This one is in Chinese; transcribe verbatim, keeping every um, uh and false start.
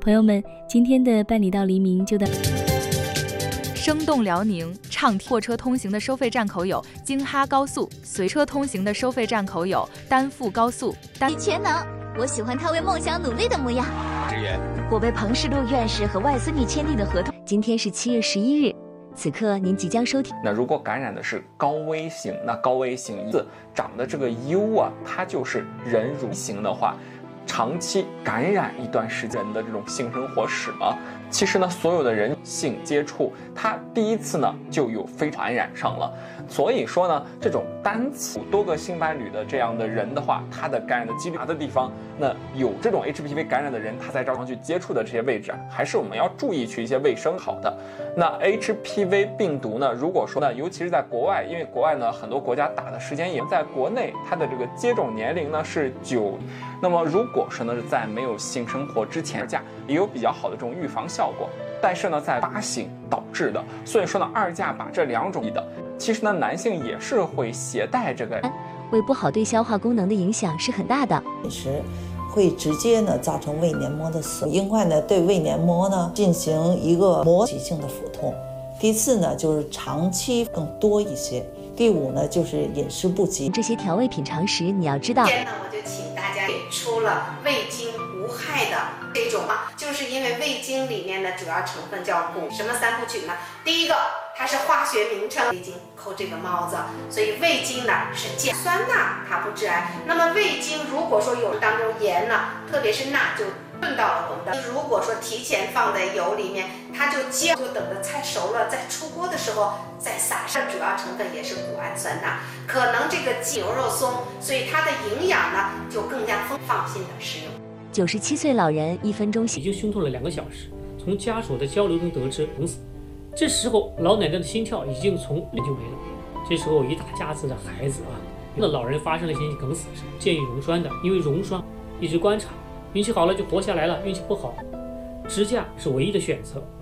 朋友们，今天的伴你到黎明就到。 生动辽宁，畅货车通行的收费站口有京哈高速，随车通行的收费站口有丹阜高速。 丹全能，我喜欢他为梦想努力的模样。 职员， 我为彭世禄院士和外孙女签订的合同。今天是七月十一日，此刻您即将收听。 那如果感染的是高危型，那高危型字长的这个 U 啊，它就是人乳型的话，长期感染一段时间的这种性生活史嘛，其实呢，所有的人性接触，他第一次呢就有非传染上了。所以说呢，这种单次多个性伴侣的这样的人的话，他的感染的几率大的地方，那有这种 H P V 感染的人，他在照常去接触的这些位置啊，还是我们要注意去一些卫生好的。那 H P V 病毒呢，如果说呢，尤其是在国外，因为国外呢很多国家打的时间也在国内，它的这个接种年龄呢是九，那么如果说呢是在没有性生活之前价，也有比较好的这种预防效果。但是呢，在发性导致的，所以说呢，二价把这两种的，其实呢，男性也是会携带这个， 胃不好对消化功能的影响是很大的。 饮食会直接呢造成胃黏膜的损，尽快呢对胃黏膜呢进行一个膜急性的腹痛。第四呢就是长期更多一些。第五呢就是饮食不及。 这些调味品尝时你要知道。 今天呢，我就请大家给出了味精无害的这种啊，就是因为味精里面的主要成分叫钴，什么三部曲呢？第一个，它是化学名称，味精扣这个帽子，所以味精呢是健酸钠，它不致癌。那么味精如果说有当中盐呢，特别是钠就炖到了我们的，如果说提前放在油里面，它就煎，就等着菜熟了，在出锅的时候再撒上，主要成分也是谷氨酸钠，可能这个牛肉松，所以它的营养呢就更加丰放心的食用。 九十七岁老人一分钟已经胸痛了两个小时，从家属的交流中得知疼死。这时候老奶奶的心跳已经从零就没了。这时候一大家子的孩子啊，那老人发生了心肌梗死，建议溶栓的，因为溶栓一直观察。运气好了就活下来了，运气不好，支架是唯一的选择。